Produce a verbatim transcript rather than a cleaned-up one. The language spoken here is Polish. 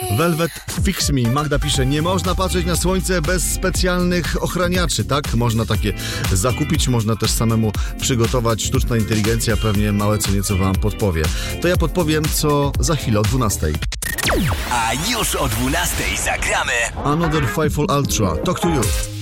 Velvet Fix Me. Magda pisze, nie można patrzeć na słońce bez specjalnych ochraniaczy, tak? Można takie zakupić, można też samemu przygotować. Sztuczna inteligencja pewnie małe co nieco wam podpowie. To ja podpowiem, co za chwilę o dwunastej. A już o dwunastej zagramy Another Fiveful Ultra. Talk to You.